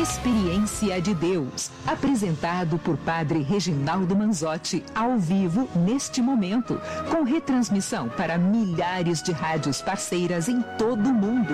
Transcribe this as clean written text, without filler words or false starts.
Experiência de Deus, apresentado por Padre Reginaldo Manzotti, ao vivo neste momento, com retransmissão para milhares de rádios parceiras em todo o mundo.